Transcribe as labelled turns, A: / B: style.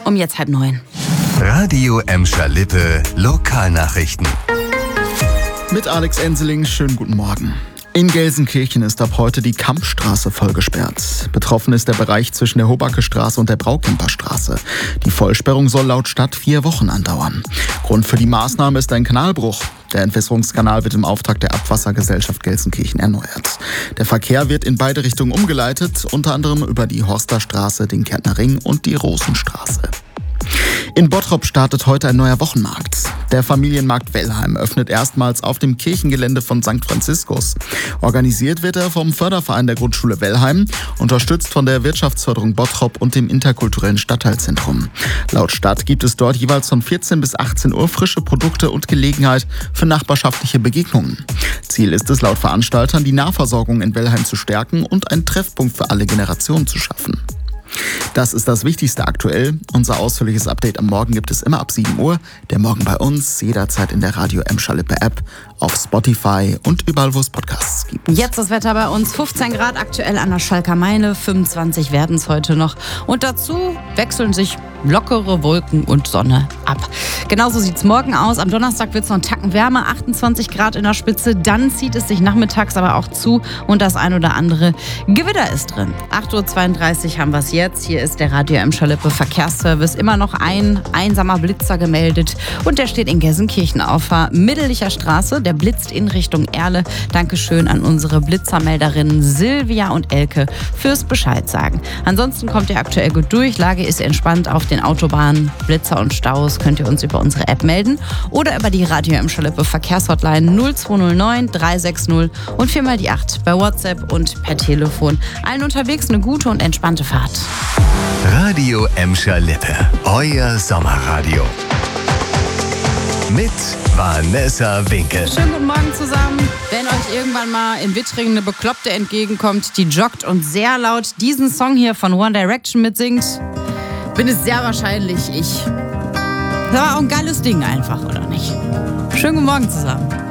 A: um jetzt 8:30.
B: Radio Emscher-Lippe Lokalnachrichten.
C: Mit Alex Enseling, schönen guten Morgen. In Gelsenkirchen ist ab heute die Kampstraße voll gesperrt. Betroffen ist der Bereich zwischen der Hobacke-Straße und der Braukemper-Straße. Die Vollsperrung soll laut Stadt 4 Wochen andauern. Grund für die Maßnahme ist ein Kanalbruch. Der Entwässerungskanal wird im Auftrag der Abwassergesellschaft Gelsenkirchen erneuert. Der Verkehr wird in beide Richtungen umgeleitet, unter anderem über die Horsterstraße, den Kärntner Ring und die Rosenstraße. In Bottrop startet heute ein neuer Wochenmarkt. Der Familienmarkt Wellheim öffnet erstmals auf dem Kirchengelände von St. Franziskus. Organisiert wird er vom Förderverein der Grundschule Wellheim, unterstützt von der Wirtschaftsförderung Bottrop und dem interkulturellen Stadtteilzentrum. Laut Stadt gibt es dort jeweils von 14 bis 18 Uhr frische Produkte und Gelegenheit für nachbarschaftliche Begegnungen. Ziel ist es laut Veranstaltern, die Nahversorgung in Wellheim zu stärken und einen Treffpunkt für alle Generationen zu schaffen. Das ist das Wichtigste aktuell. Unser ausführliches Update am Morgen gibt es immer ab 7 Uhr. Der Morgen bei uns, jederzeit in der Radio Emscher-Lippe App, auf Spotify und überall, wo es Podcasts gibt.
A: Jetzt das Wetter bei uns, 15 Grad aktuell an der Schalker Meile, 25 werden es heute noch. Und dazu wechseln sich lockere Wolken und Sonne ab. Genauso sieht es morgen aus. Am Donnerstag wird es noch einen Tacken wärmer, 28 Grad in der Spitze. Dann zieht es sich nachmittags aber auch zu und das ein oder andere Gewitter ist drin. 8:32 Uhr haben wir es jetzt. Hier ist der Radio Emscher-Lippe Verkehrsservice. Immer noch ein einsamer Blitzer gemeldet und der steht in Gelsenkirchen auf der Middelicher Straße. Der blitzt in Richtung Erle. Dankeschön an unsere Blitzermelderinnen Silvia und Elke fürs Bescheid sagen. Ansonsten kommt ihr aktuell gut durch. Lage ist entspannt auf den Autobahnen. Blitzer und Staus könnt ihr uns über unsere App melden oder über die Radio Emscher-Lippe Verkehrshotline 0209 360 und 4x8 bei WhatsApp und per Telefon. Allen unterwegs eine gute und entspannte Fahrt.
B: Radio Emscher-Lippe, euer Sommerradio. Mit Vanessa Winkel.
A: Schönen guten Morgen zusammen. Wenn euch irgendwann mal in Wittringen eine Bekloppte entgegenkommt, die joggt und sehr laut diesen Song hier von One Direction mitsingt, bin es sehr wahrscheinlich ich. Das war auch ein geiles Ding einfach, oder nicht? Schönen guten Morgen zusammen.